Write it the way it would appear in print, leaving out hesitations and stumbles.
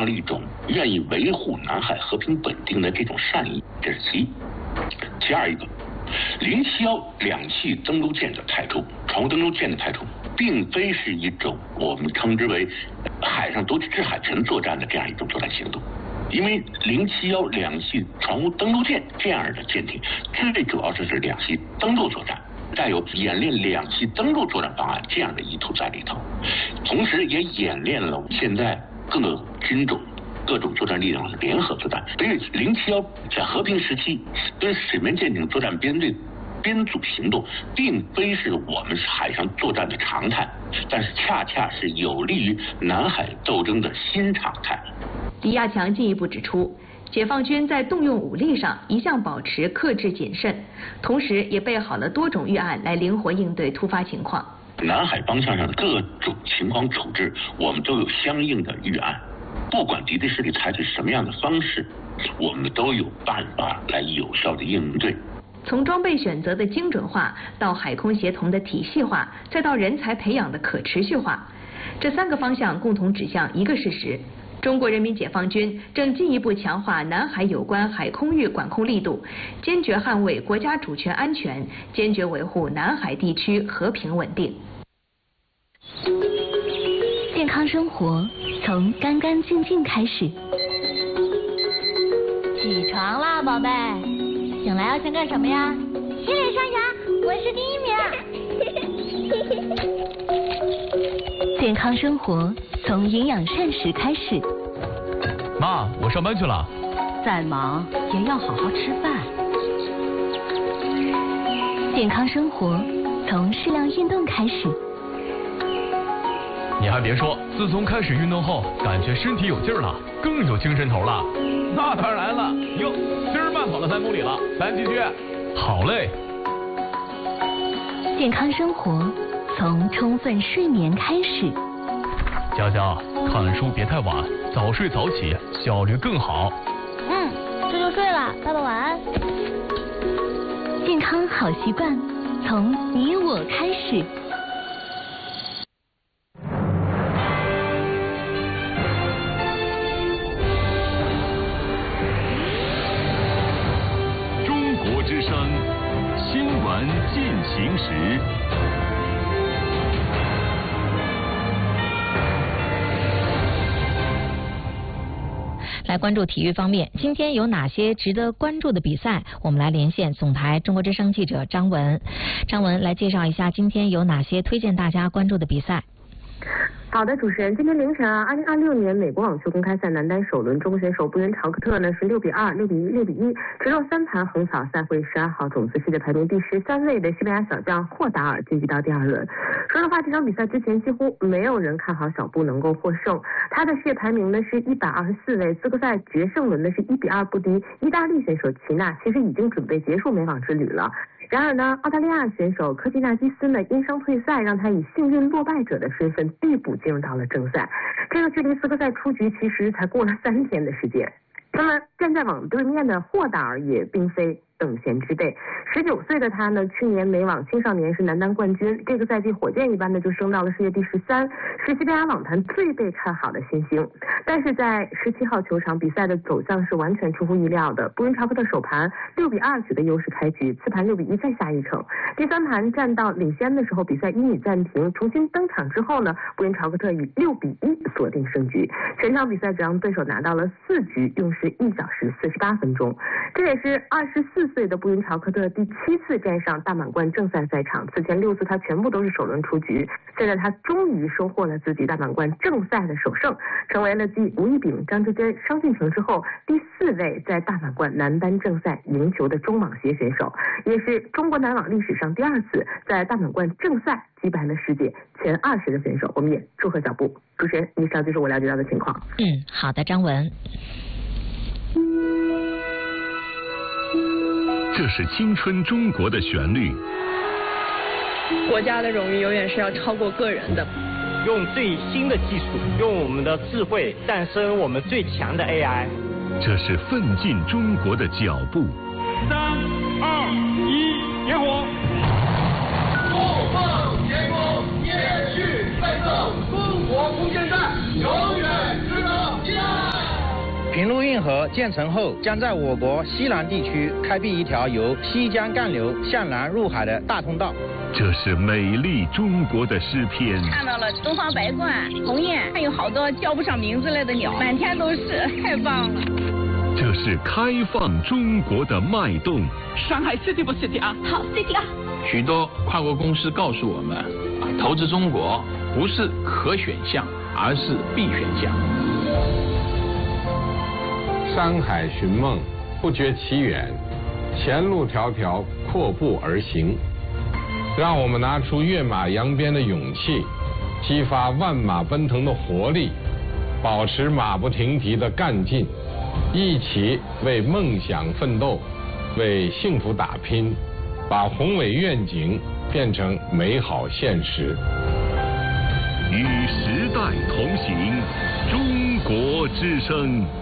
放了一种愿意维护南海和平稳定的这种善意，这是其一。其二一个，071两栖登陆舰的派出，船坞登陆舰的派出，并非是一种我们称之为海上夺取制海权作战的这样一种作战行动。因为071两栖船坞登陆舰这样的舰艇，最主要是两栖登陆作战，带有演练两栖登陆作战方案这样的意图在里头，同时也演练了现在各个军种、各种作战力量的联合作战。所以071在和平时期跟水面舰艇作战编组行动，并非是我们海上作战的常态，但是恰恰是有利于南海斗争的新常态。 李亚强进一步指出，解放军在动用武力上一向保持克制谨慎，同时也备好了多种预案来灵活应对突发情况。 南海方向上的各种情况处置，我们都有相应的预案，不管敌对势力采取什么样的方式，我们都有办法来有效的应对。 从装备选择的精准化到海空协同的体系化，再到人才培养的可持续化，这3个方向共同指向一个事实：中国人民解放军正进一步强化南海有关海空域管控力度，坚决捍卫国家主权安全，坚决维护南海地区和平稳定。 健康生活从干干净净开始。 起床啦，宝贝！醒来要先干什么呀？ 洗脸刷牙，我是第1名。 健康生活从营养膳食开始。 妈，我上班去了。 再忙也要好好吃饭。 健康生活从适量运动开始。 你还别说，自从开始运动后，感觉身体有劲儿了，更有精神头了。 那当然了，哟，今儿慢跑了3公里了，咱继续。 好嘞。 健康生活从充分睡眠开始。 佳佳，看书别太晚，早睡早起，效率更好。 这就睡了，爸爸晚安。 健康好习惯从你我开始。 中国之声新闻进行时。 来关注体育方面，今天有哪些值得关注的比赛？我们来连线总台中国之声记者张文。张文来介绍一下今天有哪些推荐大家关注的比赛。 好的，主持人，今天凌晨2026年美国网球公开赛男单首轮，中国选手布云朝克特呢是6比2、6比1、6比1直落3盘横扫赛会12号种子世界排名第13位的西班牙小将霍达尔，晋级到第2轮。说实话，这场比赛之前几乎没有人看好小布能够获胜，他的世界排名呢是124位，资格赛决胜轮呢是1比2不敌意大利选手齐纳，其实已经准备结束美网之旅了。然而呢，澳大利亚选手科吉纳基斯呢因伤退赛，让他以幸运落败者的身份递补进入到了正赛。这个距离资格赛出局其实才过了3天的时间。那么站在网对面的霍达尔也并非等闲之辈，19岁的他呢，去年美网青少年是男单冠军，这个赛季火箭一般的就升到了世界第13，是西班牙网坛最被看好的新星。但是在17号球场比赛的走向是完全出乎意料的，布云朝克特首盘6比2取得优势开局，次盘6比1再下一城，第3盘站到领先的时候，比赛1米暂停，重新登场之后呢，布云朝克特以6比1锁定胜局，全场比赛只让对手拿到了4局，用时1小时48分钟。这也是24岁的布云朝克特第7次站上大满贯正赛赛场，此前6次他全部都是首轮出局，现在他终于收获了自己大满贯正赛的首胜，成为了继吴亦丙、张之臻、商俊成之后第4位在大满贯男单正赛赢球的中网协选手，也是中国男网历史上第2次在大满贯正赛击败了世界前20的选手。我们也祝贺小布。主持人，以上就是我了解到的情况。 好的，张文。 这是青春中国的旋律。 国家的荣誉永远是要超过个人的。 用最新的技术，用我们的智慧诞生我们最强的 AI。 这是奋进中国的脚步。 3、2、1，点火！ 不放前锋，延续奋斗，中国空间站永远值得期待。 平陆运河建成后，将在我国西南地区开辟一条由西江干流向南入海的大通道。 这是美丽中国的诗篇。 看到了东方白鹳、鸿雁，还有好多叫不上名字来的鸟，满天都是，太棒了。 这是开放中国的脉动。 上海 City 不 City 啊？ 好 City 啊！ 许多跨国公司告诉我们，投资中国不是可选项，而是必选项。 山海寻梦，不觉其远，前路迢迢，阔步而行。让我们拿出跃马扬鞭的勇气，激发万马奔腾的活力，保持马不停蹄的干劲，一起为梦想奋斗，为幸福打拼，把宏伟愿景变成美好现实。 与时代同行，中国之声。